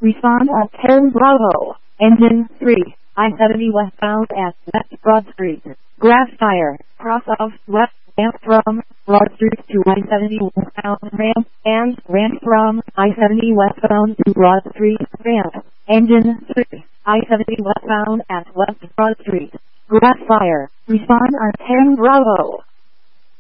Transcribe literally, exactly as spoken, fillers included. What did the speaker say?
Respond at ten Bravo. Engine three. I seventy westbound at West Broad Street. Grass tire. Cross off left ramp from Broad Street to I seventy westbound ramp and ramp from I seventy westbound to Broad Street ramp. Engine three. I seventy westbound at West Broad Street. Grass fire. Respond at ten Bravo.